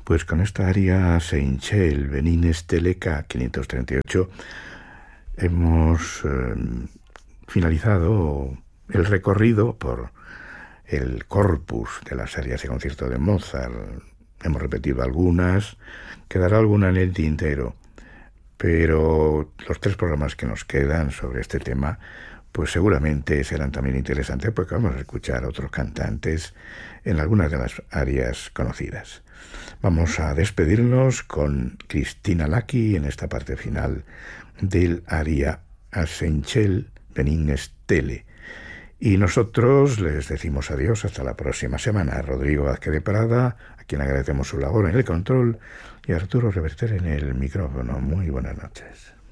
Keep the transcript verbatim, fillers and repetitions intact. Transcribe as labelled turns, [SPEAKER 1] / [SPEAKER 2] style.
[SPEAKER 1] Pues con esta aria Seychelles, Benines Teleca quinientos treinta y ocho, hemos eh, finalizado el recorrido por el corpus de las arias de concierto de Mozart. Hemos repetido algunas, quedará alguna en el tintero, pero los tres programas que nos quedan sobre este tema, pues seguramente serán también interesantes porque vamos a escuchar a otros cantantes en algunas de las arias conocidas. Vamos a despedirnos con Cristina Lacchi en esta parte final del aria a Seychelles, Benines Tele. Y nosotros les decimos adiós hasta la próxima semana. Rodrigo Vázquez de Prada, a quien agradecemos su labor en el control, y Arturo Reverter en el micrófono. Muy buenas noches.